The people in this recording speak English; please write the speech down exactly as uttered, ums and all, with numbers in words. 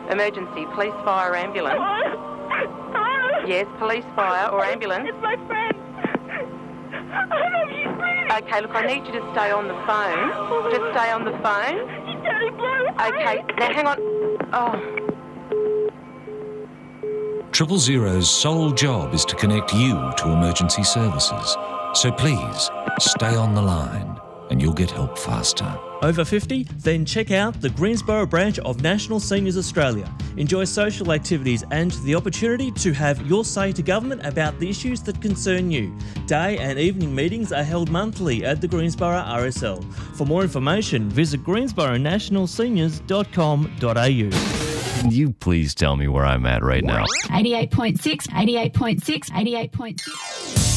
Emergency, police, fire, ambulance. Hello? Yes, police, fire or ambulance. It's my friend. I love you, please. Okay, look, I need you to stay on the phone. Just stay on the phone. He's Daddy Blue. Okay, now hang on. Oh. Triple Zero's sole job is to connect you to emergency services. So please, stay on the line and you'll get help faster. Over fifty? Then check out the Greensborough branch of National Seniors Australia. Enjoy social activities and the opportunity to have your say to government about the issues that concern you. Day and evening meetings are held monthly at the Greensborough R S L. For more information, visit greensborough national seniors dot com dot a u. Can you please tell me where I'm at right now? eighty-eight point six, eighty-eight point six, eighty-eight point six.